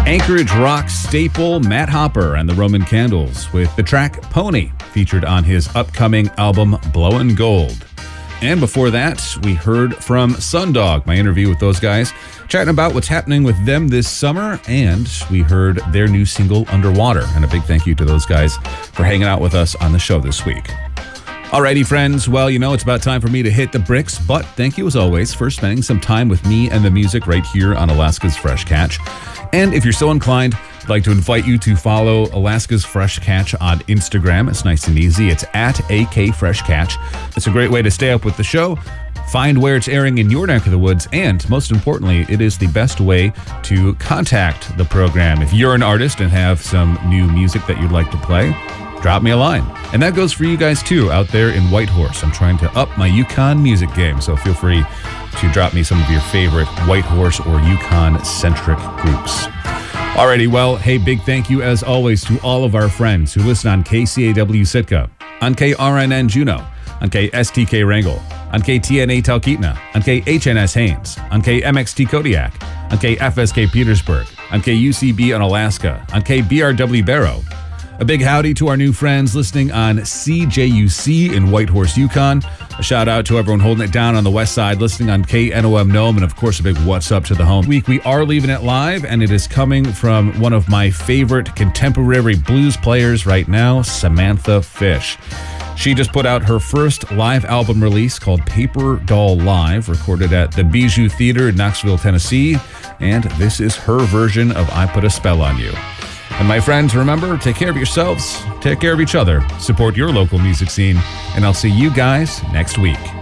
Anchorage rock staple Matt Hopper and the Roman Candles with the track Pony, featured on his upcoming album Blowin' Gold. And before that, we heard from Sundog, my interview with those guys, chatting about what's happening with them this summer, and we heard their new single, Underwater. And a big thank you to those guys for hanging out with us on the show this week. Alrighty, friends. Well, it's about time for me to hit the bricks, but thank you as always for spending some time with me and the music right here on Alaska's Fresh Catch. And if you're so inclined, I'd like to invite you to follow Alaska's Fresh Catch on Instagram. It's nice and easy. It's at AK Fresh Catch. It's a great way to stay up with the show, find where it's airing in your neck of the woods, and most importantly, it is the best way to contact the program. If you're an artist and have some new music that you'd like to play, drop me a line. And that goes for you guys too out there in Whitehorse. I'm trying to up my Yukon music game, so feel free to drop me some of your favorite Whitehorse or Yukon-centric groups. Alrighty, well, hey, big thank you as always to all of our friends who listen on KCAW Sitka, on KRNN Juneau, on KSTK Wrangell, on KTNA Talkeetna, on KHNS Haines, on KMXT Kodiak, on KFSK Petersburg, on KUCB in Alaska, on KBRW Barrow. A big howdy to our new friends listening on CJUC in Whitehorse, Yukon. A shout out to everyone holding it down on the west side, listening on KNOM Nome, and of course a big what's up to the home. Week we are leaving it live, and it is coming from one of my favorite contemporary blues players right now, Samantha Fish. She just put out her first live album release called Paper Doll Live, recorded at the Bijou Theater in Knoxville, Tennessee, and this is her version of I Put a Spell on You. And my friends, remember, take care of yourselves, take care of each other, support your local music scene, and I'll see you guys next week.